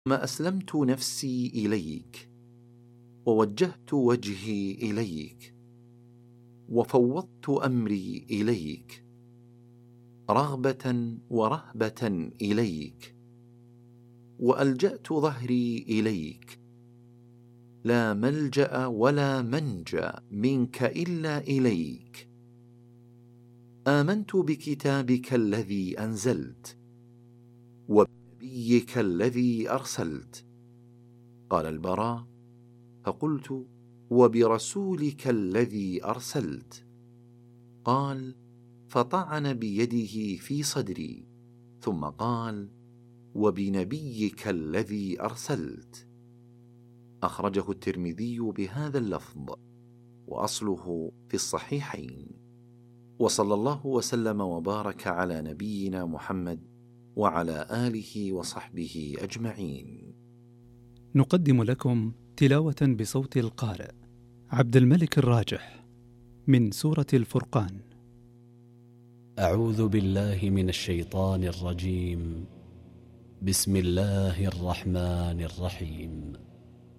ما أسلمت نفسي إليك، ووجهت وجهي إليك، وفوضت أمري إليك، رغبة ورهبة إليك، وألجأت ظهري إليك، لا ملجأ ولا منجا منك إلا إليك. آمنت بكتابك الذي أنزلت، وبنبيك الذي أرسلت. قال البراء: فقلت: وبرسولك الذي أرسلت. قال: فطعن بيده في صدري، ثم قال: وبنبيك الذي أرسلت. أخرجه الترمذي بهذا اللفظ، وأصله في الصحيحين. وصلى الله وسلم وبارك على نبينا محمد وعلى آله وصحبه أجمعين. نقدم لكم تلاوة بصوت القارئ عبد الملك الراجح من سورة الفرقان. أعوذ بالله من الشيطان الرجيم. بسم الله الرحمن الرحيم.